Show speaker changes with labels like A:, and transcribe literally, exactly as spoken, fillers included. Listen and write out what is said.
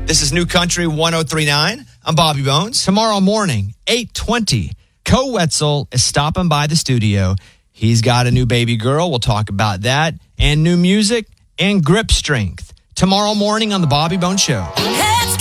A: This is New Country one oh three point nine. I'm Bobby Bones.
B: Tomorrow morning, eight twenty, Co Wetzel is stopping by the studio. He's got a new baby girl. We'll talk about that. And new music and grip strength. Tomorrow morning on The Bobby Bones Show.